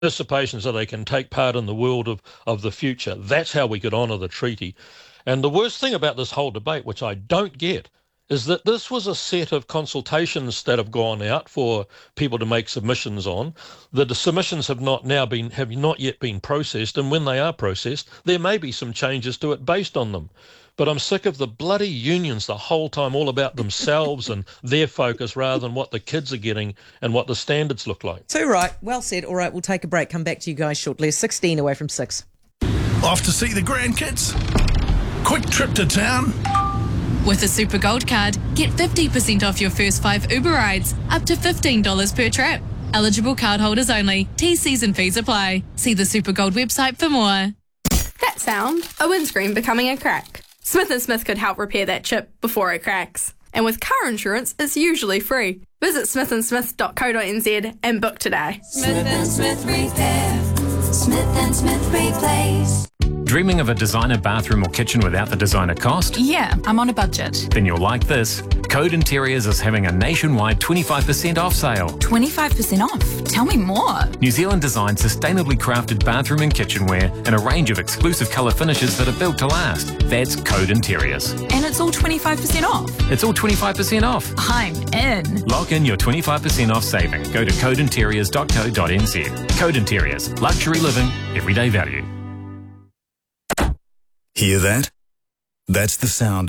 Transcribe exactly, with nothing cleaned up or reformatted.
participation so they can take part in the world of, of the future. That's how we could honour the treaty. And the worst thing about this whole debate, which I don't get, is that this was a set of consultations that have gone out for people to make submissions on. The submissions have not now been have not yet been processed, and when they are processed, there may be some changes to it based on them. But I'm sick of the bloody unions the whole time, all about themselves and their focus rather than what the kids are getting and what the standards look like. Too right. Well said. All right, we'll take a break. Come back to you guys shortly. It's sixteen away from six. Off to see the grandkids? Quick trip to town? With a Super Gold card, get fifty percent off your first five Uber rides, up to fifteen dollars per trip. Eligible cardholders only. T Cs and fees apply. See the Super Gold website for more. That sound, a windscreen becoming a crack. Smith and Smith could help repair that chip before it cracks. And with car insurance, it's usually free. Visit smith and smith dot co dot n z and book today. Smith and Smith Repair. Smith and Smith Replace. Dreaming of a designer bathroom or kitchen without the designer cost? Yeah, I'm on a budget. Then you'll like this. Code Interiors is having a nationwide twenty-five percent off sale. twenty-five percent off? Tell me more. New Zealand designed sustainably crafted bathroom and kitchenware in a range of exclusive colour finishes that are built to last. That's Code Interiors. And it's all twenty-five percent off? It's all twenty-five percent off. I'm in. Lock in your twenty-five percent off saving. Go to code interiors dot co dot n z. Code Interiors. Luxury living. Everyday value. Hear that? That's the sound